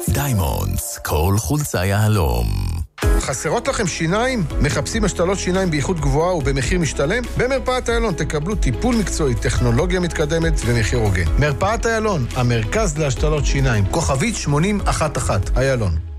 דיימונדס, כל חולצה יהלום. חסרות לכם שיניים? מחפשים השתלות שיניים באיכות גבוהה ובמחיר משתלם? במרפאת איילון תקבלו טיפול מקצועי, טכנולוגיה מתקדמת ומחיר הוגן. מרפאת איילון, המרכז להשתלות שיניים, כוכבית 8011, איילון.